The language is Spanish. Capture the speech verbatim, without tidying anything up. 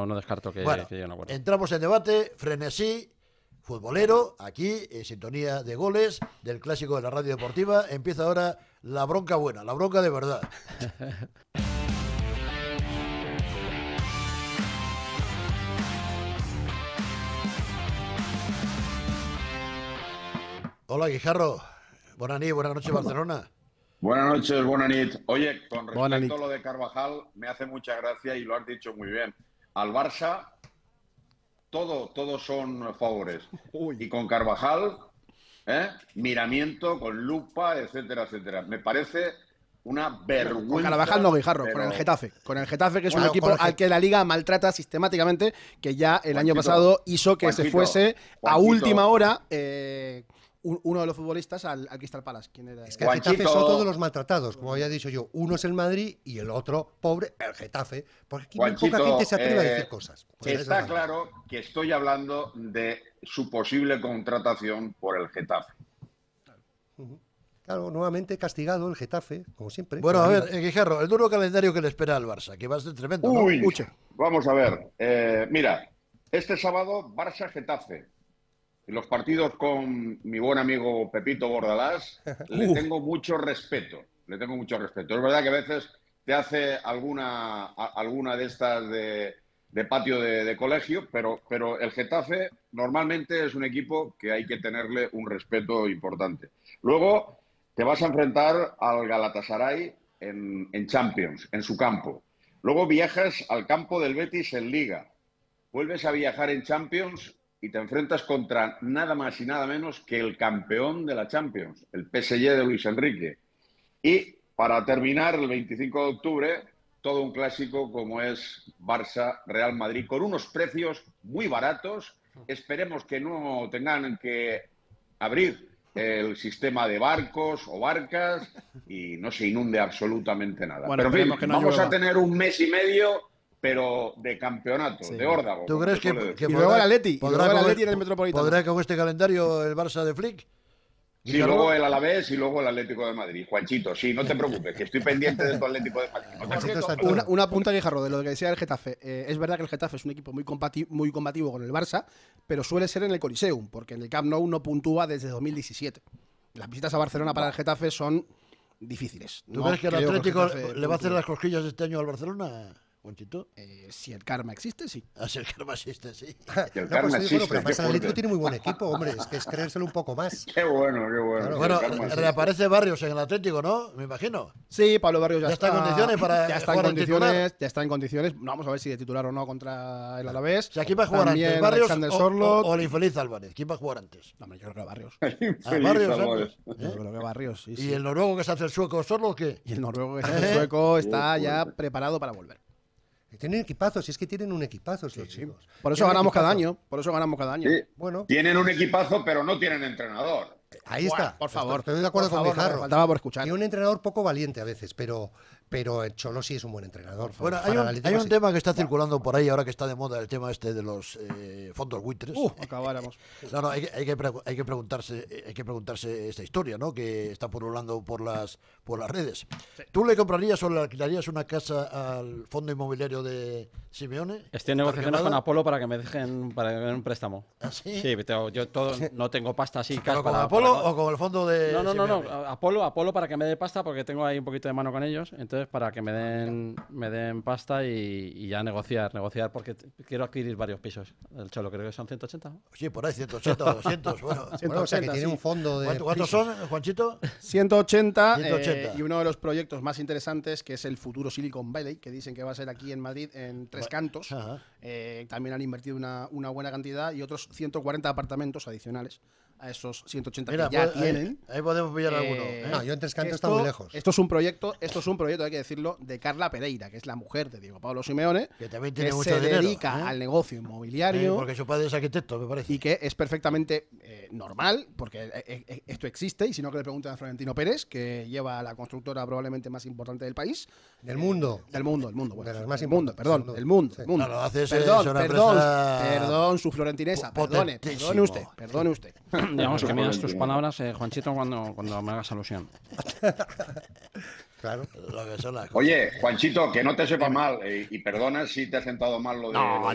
no, no descarto que, bueno, que llegue a un acuerdo. Entramos en debate, frenesí, futbolero, aquí en sintonía de goles del clásico de la radio deportiva. Empieza ahora la bronca buena, la bronca de verdad. Hola, Guijarro. Buenas noches, buenas noches, Barcelona. Buenas noches, buenas noches. Oye, con Buenas respecto a nit. lo de Carvajal, me hace mucha gracia y lo has dicho muy bien. Al Barça, todo, todos son favores. Uy. Y con Carvajal, ¿eh? miramiento, con lupa, etcétera, etcétera. Me parece una vergüenza. Con Carvajal no, Guijarro, pero... con el Getafe. Con el Getafe, que es Bueno, un equipo con el al Get- que la Liga maltrata sistemáticamente, que ya el año Juanchito, pasado hizo que se Juanchito, fuese a Juanchito. última hora eh, un- uno de los futbolistas al, al Crystal Palace. ¿Quién era? Es que el Getafe Juanchito. son todos los maltratados, como había dicho yo. Uno es el Madrid y el otro, pobre, el Getafe. Porque aquí muy poca Juanchito, gente se atreve a eh, decir cosas. Pues esa Está es la claro que estoy hablando de su posible contratación por el Getafe. verdad. Claro, nuevamente castigado el Getafe, como siempre. Bueno, a Con la ver, Liga. eh, Guijarro, el duro calendario que le espera al Barça, que va a ser tremendo, ¿no? Uy, Uche. vamos a ver. Eh, mira, este sábado Barça-Getafe. Y los partidos con mi buen amigo Pepito Bordalás, le tengo mucho respeto. Le tengo mucho respeto. Es verdad que a veces te hace alguna, a- alguna de estas de, de patio de, de colegio, pero, pero el Getafe normalmente es un equipo que hay que tenerle un respeto importante. Luego te vas a enfrentar al Galatasaray en, en Champions, en su campo. Luego viajas al campo del Betis en Liga. Vuelves a viajar en Champions y te enfrentas contra nada más y nada menos que el campeón de la Champions, el P S G de Luis Enrique. Y para terminar, el veinticinco de octubre, todo un clásico como es Barça-Real Madrid, con unos precios muy baratos. Esperemos que no tengan que abrir el sistema de barcos o barcas y no se inunde absolutamente nada. Bueno, Pero en fin, esperemos que no vamos llueva. a tener un mes y medio, pero de campeonato, Sí. de órdago. ¿Tú como crees se que, suele que decir. Y luego el Atleti, y podrá luego el con- Atleti en el Metropolitano. ¿Podrá con este calendario el Barça de Flick? Sí, Guijarro. luego el Alavés y luego el Atlético de Madrid. Juanchito, sí, no te preocupes, que estoy pendiente de tu Atlético de Madrid. No te Por Juanchito cierto, está todo. una, una punta, Guijarro, de lo que decía el Getafe. Eh, es verdad que el Getafe es un equipo muy, combati- muy combativo con el Barça, pero suele ser en el Coliseum, porque en el Camp Nou no puntúa desde dos mil diecisiete. Las visitas a Barcelona para el Getafe son difíciles. ¿Tú No crees que el creo Atlético Getafe le va a hacer puntúe. las cosquillas este año al Barcelona, Juanchito? Eh, si el karma existe, sí. Así el karma existe, sí. Que el No, karma pues, sí, existe, bueno, pero además qué el Atlético fuerte. tiene muy buen equipo, hombre. Es que es creérselo un poco más. Qué bueno, qué bueno. Claro, que Bueno, el karma existe. reaparece Barrios en el Atlético, ¿no? Me imagino. Sí, Pablo Barrios ya, Ya está en condiciones para ya está en jugar en condiciones, titular. ya está en condiciones. No, vamos a ver si de titular o no contra el Alavés. O sea, ¿quién va a jugar También antes? ¿Barrios Alexander o, Sorloth. o- o el infeliz Álvarez? ¿Quién va a jugar antes? No, hombre, yo creo que Barrios. Ah, Infeliz Barrios Álvarez. antes. Yo ¿Eh? creo que Barrios, sí, ¿Y sí. el noruego que se hace el sueco Sorloth qué? Y el noruego que es el sueco está ya preparado para volver. Tienen equipazos, si es que tienen un equipazo estos chicos. Por eso Tienen ganamos cada equipazo. año. Por eso ganamos cada año. Sí. Bueno, Tienen un equipazo, pero no tienen entrenador. ahí Buah, está. por favor. Estoy de acuerdo Por con favor, Guijarro. me faltaba por escuchar. Tiene un entrenador poco valiente a veces, pero, pero el Cholo sí es un buen entrenador. Bueno, Para hay el un, Atlético hay un sí. tema que está circulando por ahí ahora que está de moda, el tema este de los eh, fondos buitres. Uh, acabáramos. No, no, hay, que- hay que pregu- hay que preguntarse, eh, hay que preguntarse esta historia, ¿no? Que está pululando por las por las redes. ¿Tú le comprarías o le alquilarías una casa al fondo inmobiliario de Simeone? Estoy en negociaciones con ¿Arquemada? Apolo para que me dejen para que me den un préstamo. ¿Ah, sí? Sí, pero yo todo, no tengo pasta así. cash ¿Pero con para- Apolo para- o con el fondo de No, no, no, no. Simeone? Apolo, Apolo para que me dé pasta porque tengo ahí un poquito de mano con ellos. Entonces, para que me den, me den pasta y, y ya negociar, negociar porque t- quiero adquirir varios pisos. El Cholo creo que son ciento ochenta. Sí, por ahí, ciento ochenta o doscientos. Bueno, Bueno, o sea, que ciento ochenta, tiene sí. un fondo de. ¿Cuánto- ¿Cuántos pisos. son, Juanchito? ciento ochenta, ciento ochenta. eh, y uno de los proyectos más interesantes, que es el futuro Silicon Valley, que dicen que va a ser aquí en Madrid en Tres Cantos. Ajá. Eh, también han invertido una, una buena cantidad y otros ciento cuarenta apartamentos adicionales a esos ciento ochenta Mira, que ya pues, ahí- tienen. Ahí, podemos pillar Eh, alguno. ¿eh? No, yo en Tres Cantos esto, está muy lejos. Esto es un proyecto, esto es un proyecto, hay que decirlo, de Carla Pereira, que es la mujer de Diego Pablo Simeone, Que también que tiene mucho se dinero. dedica ¿eh? al negocio Eh, inmobiliario. porque su padre es arquitecto, me parece. Y que es perfectamente eh, normal, porque eh, eh, esto existe, y si no que le pregunten a Florentino Pérez, que lleva la constructora probablemente más importante del país. Del mundo. Del mundo, del mundo. Bueno, De las más del mundo, importantes, perdón, sin duda. del mundo, Sí. del mundo. Claro, hace ese- perdón, es una perdón, empresa perdón, su florentinesa, perdone, potentísimo. perdone usted, perdone usted. Digamos que miras tus palabras, eh, Juanchito, cuando, cuando me hagas alusión. Claro. Lo que son las cosas. Oye, Juanchito, que no te sepa mal, eh, y perdona si te ha sentado mal lo de, No, lo de